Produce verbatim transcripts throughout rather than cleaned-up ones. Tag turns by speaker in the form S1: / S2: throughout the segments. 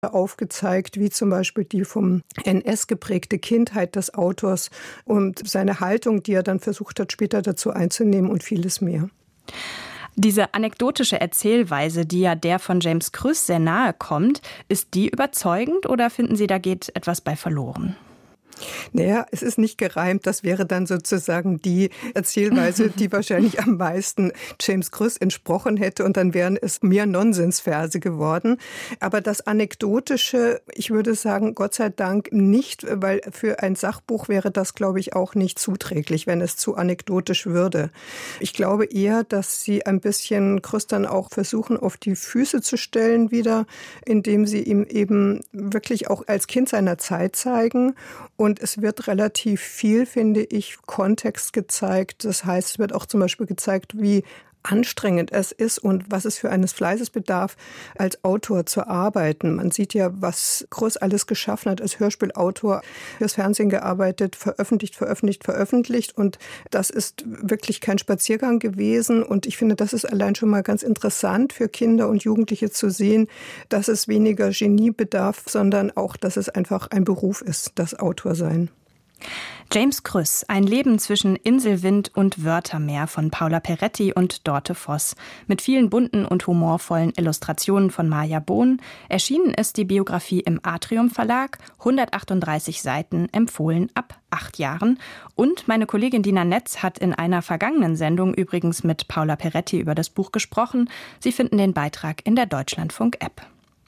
S1: aufgezeigt, wie zum Beispiel die vom N S geprägte Kindheit des Autors und seine Haltung, die er dann versucht hat, später dazu einzunehmen und vieles mehr.
S2: Diese anekdotische Erzählweise, die ja der von James Kröss sehr nahe kommt, ist die überzeugend oder finden Sie, da geht etwas bei verloren?
S1: Naja, es ist nicht gereimt. Das wäre dann sozusagen die Erzählweise, die wahrscheinlich am meisten James Kröss entsprochen hätte. Und dann wären es mehr Nonsensverse geworden. Aber das Anekdotische, ich würde sagen, Gott sei Dank nicht, weil für ein Sachbuch wäre das, glaube ich, auch nicht zuträglich, wenn es zu anekdotisch würde. Ich glaube eher, dass sie ein bisschen Kröss dann auch versuchen, auf die Füße zu stellen wieder, indem sie ihm eben wirklich auch als Kind seiner Zeit zeigen. Und es wird relativ viel, finde ich, Kontext gezeigt. Das heißt, es wird auch zum Beispiel gezeigt, wie anstrengend es ist und was es für eines Fleißes bedarf, als Autor zu arbeiten. Man sieht ja, was Kröss alles geschaffen hat, als Hörspielautor, fürs Fernsehen gearbeitet, veröffentlicht, veröffentlicht, veröffentlicht. Und das ist wirklich kein Spaziergang gewesen. Und ich finde, das ist allein schon mal ganz interessant für Kinder und Jugendliche zu sehen, dass es weniger Genie bedarf, sondern auch, dass es einfach ein Beruf ist, das Autorsein.
S2: James Kröss, ein Leben zwischen Inselwind und Wörtermeer von Paula Peretti und Dorte Voss. Mit vielen bunten und humorvollen Illustrationen von Maja Bohn. Erschienen ist die Biografie im Atrium Verlag, hundertachtunddreißig Seiten, empfohlen ab acht Jahren. Und meine Kollegin Dina Netz hat in einer vergangenen Sendung übrigens mit Paula Peretti über das Buch gesprochen. Sie finden den Beitrag in der Deutschlandfunk-App.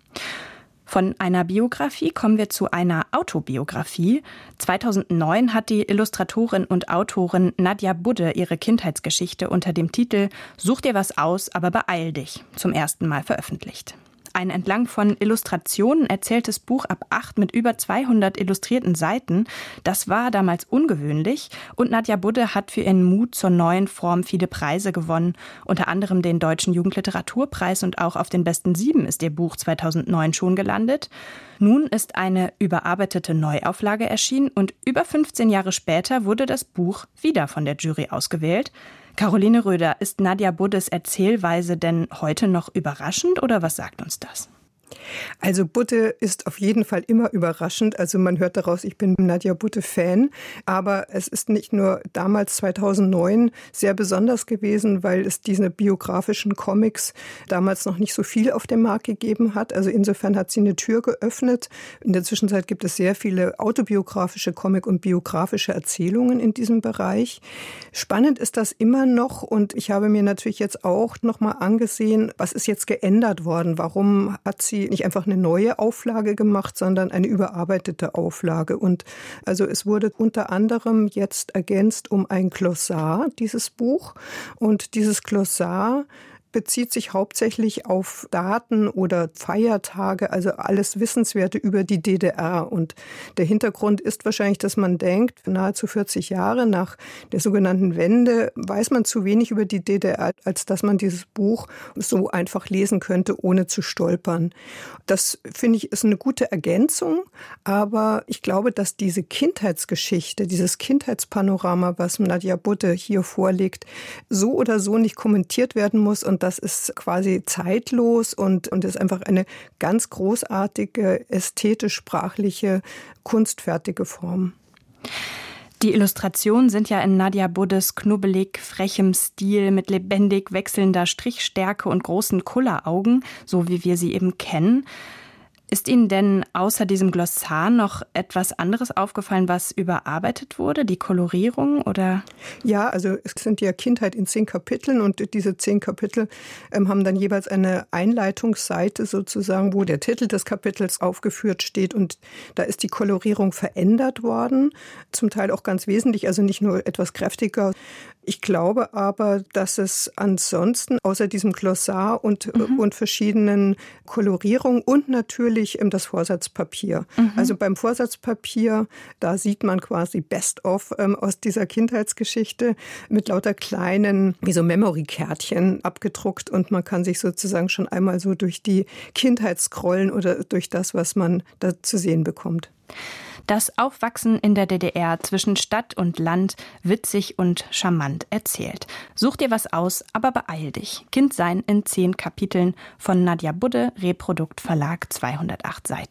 S2: Von einer Biografie kommen wir zu einer Autobiografie. zweitausendneun hat die Illustratorin und Autorin Nadja Budde ihre Kindheitsgeschichte unter dem Titel »Such dir was aus, aber beeil dich« zum ersten Mal veröffentlicht. Ein entlang von Illustrationen erzähltes Buch ab acht mit über zweihundert illustrierten Seiten. Das war damals ungewöhnlich und Nadja Budde hat für ihren Mut zur neuen Form viele Preise gewonnen. Unter anderem den Deutschen Jugendliteraturpreis und auch auf den besten sieben ist ihr Buch zweitausendneun schon gelandet. Nun ist eine überarbeitete Neuauflage erschienen und über fünfzehn Jahre später wurde das Buch wieder von der Jury ausgewählt. Caroline Röder, ist Nadja Buddes Erzählweise denn heute noch überraschend oder was sagt uns das?
S1: Also Budde ist auf jeden Fall immer überraschend. Also man hört daraus, ich bin Nadja Budde-Fan. Aber es ist nicht nur damals zweitausendneun sehr besonders gewesen, weil es diese biografischen Comics damals noch nicht so viel auf dem Markt gegeben hat. Also insofern hat sie eine Tür geöffnet. In der Zwischenzeit gibt es sehr viele autobiografische Comic- und biografische Erzählungen in diesem Bereich. Spannend ist das immer noch. Und ich habe mir natürlich jetzt auch noch mal angesehen, was ist jetzt geändert worden? Warum hat sie nicht einfach eine neue Auflage gemacht, sondern eine überarbeitete Auflage. Und also es wurde unter anderem jetzt ergänzt um ein Glossar, dieses Buch. Und dieses Glossar bezieht sich hauptsächlich auf Daten oder Feiertage, also alles Wissenswerte über die D D R. Und der Hintergrund ist wahrscheinlich, dass man denkt, nahezu vierzig Jahre nach der sogenannten Wende weiß man zu wenig über die D D R, als dass man dieses Buch so einfach lesen könnte, ohne zu stolpern. Das, finde ich, ist eine gute Ergänzung, aber ich glaube, dass diese Kindheitsgeschichte, dieses Kindheitspanorama, was Nadja Budde hier vorlegt, so oder so nicht kommentiert werden muss und das ist quasi zeitlos und, und ist einfach eine ganz großartige, ästhetisch-sprachliche, kunstfertige Form.
S2: Die Illustrationen sind ja in Nadja Buddes knubbelig, frechem Stil mit lebendig wechselnder Strichstärke und großen Kulleraugen, so wie wir sie eben kennen. Ist Ihnen denn außer diesem Glossar noch etwas anderes aufgefallen, was überarbeitet wurde? Die Kolorierung oder?
S1: Ja, also es sind ja Kindheit in zehn Kapiteln und diese zehn Kapitel ähm, haben dann jeweils eine Einleitungsseite sozusagen, wo der Titel des Kapitels aufgeführt steht und da ist die Kolorierung verändert worden, zum Teil auch ganz wesentlich, also nicht nur etwas kräftiger. Ich glaube aber, dass es ansonsten außer diesem Glossar und, mhm. und verschiedenen Kolorierungen und natürlich das Vorsatzpapier. Mhm. Also beim Vorsatzpapier, da sieht man quasi Best-of ähm, aus dieser Kindheitsgeschichte mit lauter kleinen, wie so Memory-Kärtchen abgedruckt und man kann sich sozusagen schon einmal so durch die Kindheit scrollen oder durch das, was man da zu sehen bekommt.
S2: Das Aufwachsen in der D D R zwischen Stadt und Land, witzig und charmant erzählt. Such dir was aus, aber beeil dich. Kindsein in zehn Kapiteln von Nadja Budde, Reprodukt Verlag, zweihundertacht Seiten.